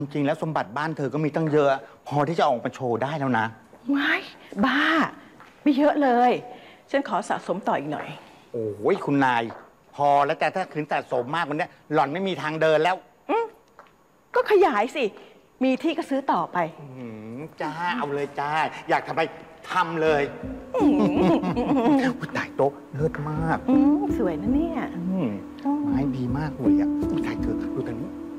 จริงๆแล้วสมบัติบ้านเธอก็มีตั้งเยอะ พอที่จะออกมาโชว์ได้แล้วนะว้ายบ้า ไม่เยอะเลย ฉันขอสะสมต่ออีกหน่อยโอ้ยคุณนาย พอแล้วแต่ถ้าขืนสะสมมากกว่านี้หล่อนไม่มีทางเดินแล้วก็ขยายสิ มีที่ก็ซื้อต่อไปจ้าเอาเลยจ้า อยากทำไปทำเลยอุ๊ยตายโต๊ะเลิศมากสวยนะเนี่ยไม้ดีมากเลยอ่ะอุ๊ยตายเธอดูทางนี้